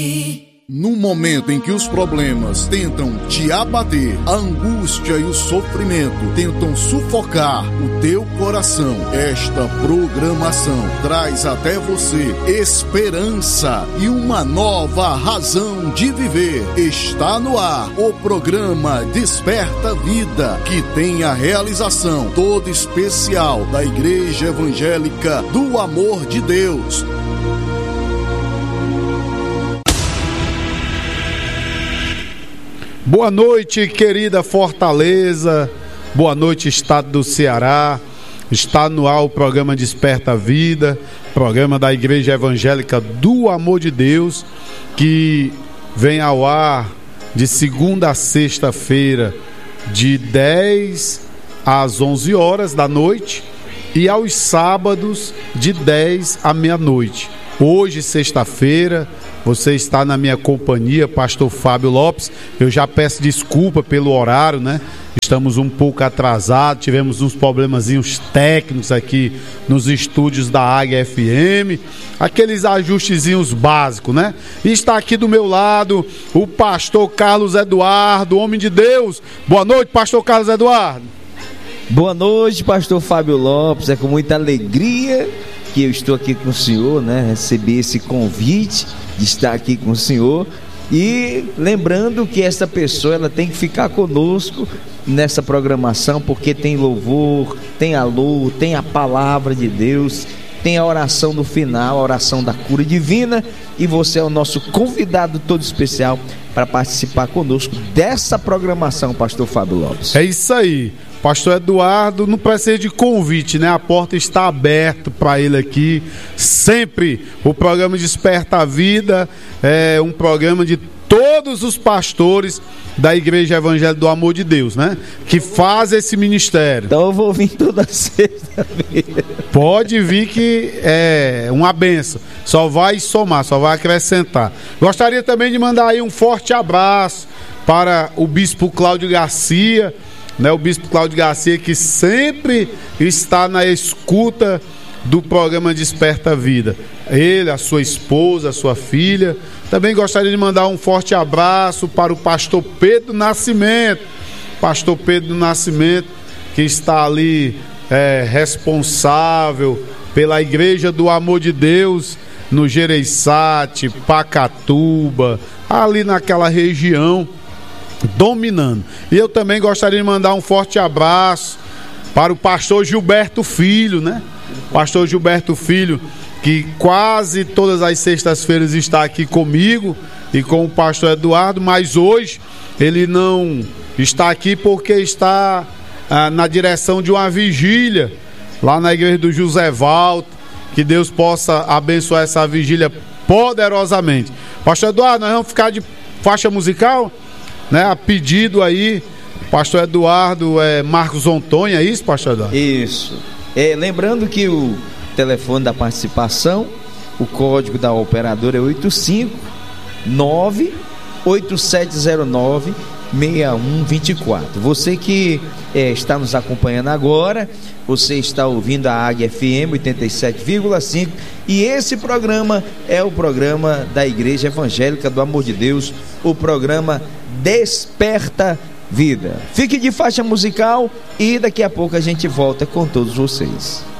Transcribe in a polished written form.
No momento em que os problemas tentam te abater, a angústia e o sofrimento tentam sufocar o teu coração, esta programação traz até você esperança e uma nova razão de viver. Está no ar o programa Desperta Vida, que tem a realização toda especial da Igreja Evangélica do Amor de Deus. Boa noite, querida Fortaleza, boa noite, estado do Ceará. Está no ar o programa Desperta Vida, programa da Igreja Evangélica do Amor de Deus, que vem ao ar de segunda a sexta-feira, de 10 às 11 horas da noite, e aos sábados, de 10 à meia-noite. Hoje, sexta-feira, você está na minha companhia, Pastor Fábio Lopes. Eu já peço desculpa pelo horário, né? Estamos um pouco atrasados, tivemos uns problemazinhos técnicos aqui nos estúdios da Águia FM, aqueles ajustezinhos básicos, né? E está aqui do meu lado o pastor Carlos Eduardo, homem de Deus. Boa noite, pastor Carlos Eduardo. Boa noite, pastor Fábio Lopes. É com muita alegria que eu estou aqui com o senhor, né? Recebi esse convite de estar aqui com o senhor, e lembrando que essa pessoa, ela tem que ficar conosco nessa programação, porque tem louvor, tem a luz, tem a palavra de Deus, tem a oração no final, a oração da cura divina, e você é o nosso convidado todo especial para participar conosco dessa programação, pastor Fábio Lopes. É isso aí, pastor Eduardo, não precisa de convite, né? A porta está aberta para ele aqui, sempre. O programa Desperta a Vida é um programa de todos os pastores da Igreja Evangélica do Amor de Deus, né? Que faz esse ministério. Então eu vou vir toda sexta-feira. Pode vir, que é uma benção. Só vai somar, só vai acrescentar. Gostaria também de mandar aí um forte abraço para o Bispo Cláudio Garcia, né? O Bispo Cláudio Garcia, que sempre está na escuta do programa Desperta Vida. Ele, a sua esposa, a sua filha. Também gostaria de mandar um forte abraço para o pastor Pedro Nascimento. Pastor Pedro Nascimento, que está ali responsável pela Igreja do Amor de Deus no Gereissati, Pacatuba, ali naquela região, dominando. E eu também gostaria de mandar um forte abraço para o pastor Gilberto Filho, né? Pastor Gilberto Filho, que quase todas as sextas-feiras está aqui comigo e com o pastor Eduardo, mas hoje ele não está aqui porque está na direção de uma vigília lá na igreja do José Valdo. Que Deus possa abençoar essa vigília poderosamente. Pastor Eduardo, nós vamos ficar de faixa musical, né? A pedido aí, pastor Eduardo, Marcos Antônio, é isso, pastor Eduardo? Isso. Lembrando que o telefone da participação, o código da operadora é 859-8709-6124. Você que está nos acompanhando agora, você está ouvindo a Águia FM 87,5, e esse programa é o programa da Igreja Evangélica do Amor de Deus, o programa Desperta Vida. Fique de faixa musical e daqui a pouco a gente volta com todos vocês.